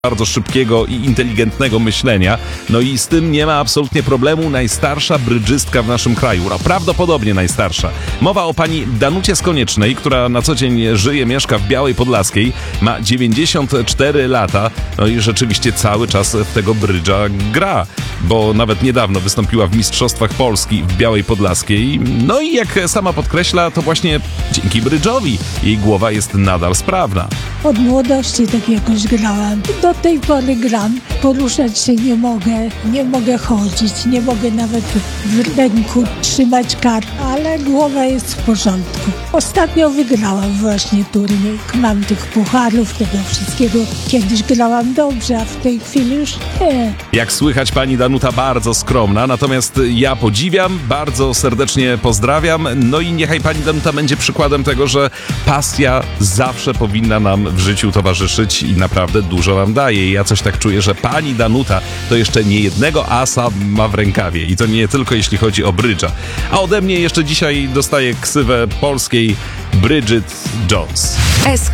bardzo szybkiego i inteligentnego myślenia. No i z tym nie ma absolutnie problemu. Najstarsza brydżystka w naszym kraju. No, prawdopodobnie najstarsza. Mowa o pani Danucie Skoniecznej, która na co dzień żyje, mieszka w Białej Podlaskiej. Ma 94 lata. No i rzeczywiście cały czas w tego brydża gra. Bo nawet niedawno wystąpiła w Mistrzostwach Polski w Białej Podlaskiej. No i jak sama podkreśla, to właśnie dzięki brydżowi jej głowa jest nadal sprawna. Od młodości tak jakoś grałam. Do tej pory gram. Poruszać się nie mogę chodzić, nie mogę nawet w ręku trzymać kart, ale głowa jest w porządku. Ostatnio wygrałam właśnie turniej. Mam tych pucharów, tego wszystkiego. Kiedyś grałam dobrze, a w tej chwili już nie. Jak słychać, pani Danuta bardzo skromna, natomiast ja podziwiam, bardzo serdecznie pozdrawiam. No i niechaj pani Danuta będzie przykładem tego, że pasja zawsze powinna nam w życiu towarzyszyć i naprawdę dużo nam daje. Ja coś tak czuję, że pani Danuta to jeszcze nie jednego asa ma w rękawie i to nie tylko jeśli chodzi o brydża. A ode mnie jeszcze dzisiaj dostaje ksywę polskiej Bridget Jones. SK